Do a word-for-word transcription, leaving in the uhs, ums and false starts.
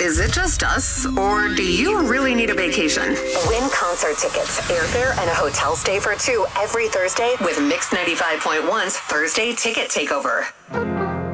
is it just us, or do you really need a vacation? Win concert tickets, airfare, and a hotel stay for two every Thursday with Mix ninety-five point one's Thursday Ticket Takeover.